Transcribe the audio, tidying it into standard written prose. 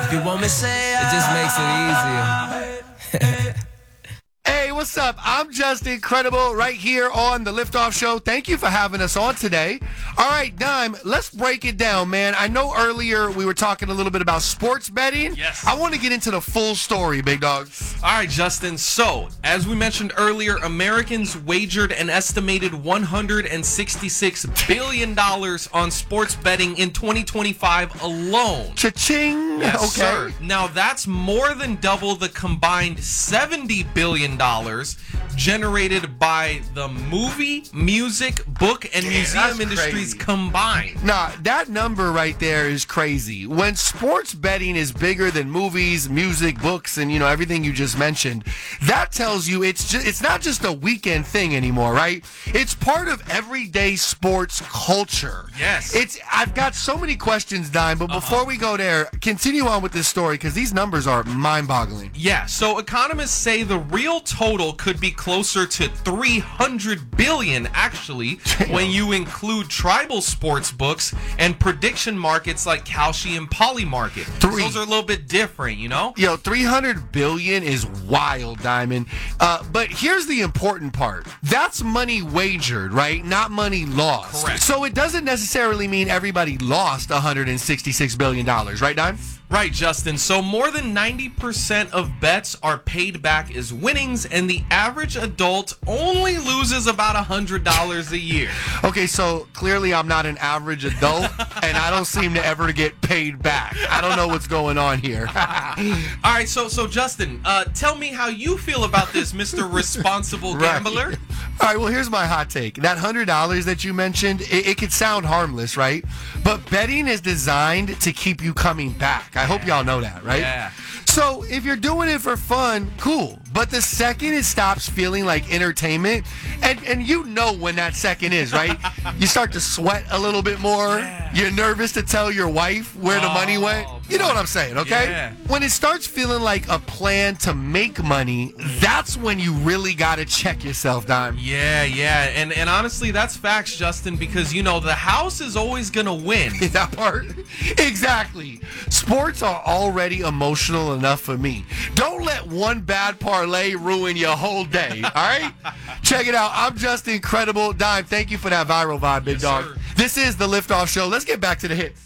If you want me, say it just makes it easier. Hey, what's up? I'm Just Incredible right here on the Liftoff Show. Thank you for having us on today. All right, Dime, let's break it down, man. I know earlier we were talking a little bit about sports betting. Yes. I want to get into the full story, big dog. All right, Justin. So, as we mentioned earlier, Americans wagered an estimated $166 billion on sports betting in 2025 alone. Cha-ching. Yes, Okay. sir. Now, that's more than double the combined $70 billion generated by the movie, music, book, and Yeah, museum that's industries crazy. combined. Nah, that number right there is crazy. When sports betting is bigger than movies, music, books, and everything you just mentioned, that tells you it's not just a weekend thing anymore, right? It's part of everyday sports culture. Yes. I've got so many questions, Dime, but before we go there, continue on with this story because these numbers are mind-boggling. Yeah, so economists say the real total could be closer to 300 billion actually when you include tribal sports books and prediction markets like Kalshi and Polymarket. Those are a little bit different, Yo, 300 billion is wild, Diamond. But here's the important part. That's money wagered, right? Not money lost. Correct. So it doesn't necessarily mean everybody lost $166 billion, right, Dime? Right, Justin. So more than 90% of bets are paid back as winnings, and the average adult only loses about $100 a year. Okay, so clearly I'm not an average adult, and I don't seem to ever get paid back. I don't know what's going on here. All right, so Justin, tell me how you feel about this, Mr. Responsible Gambler. Right. All right, well, here's my hot take. That $100 that you mentioned, it could sound harmless, right? But betting is designed to keep you coming back. I hope y'all know that, right? Yeah. So if you're doing it for fun, cool. But the second it stops feeling like entertainment, and you know when that second is, right? You start to sweat a little bit more. Yeah. You're nervous to tell your wife where the money went. You know what I'm saying, okay? Yeah. When it starts feeling like a plan to make money, that's when you really got to check yourself, Dime. Yeah. And honestly, that's facts, Justin, because, the house is always going to win. That part? Exactly. Sports are already emotional enough for me. Don't let one bad parlay ruin your whole day, all right? Check it out. I'm Just Incredible. Dime, thank you for that viral vibe, big Yes, dog. sir. This is the Liftoff Show. Let's get back to the hits.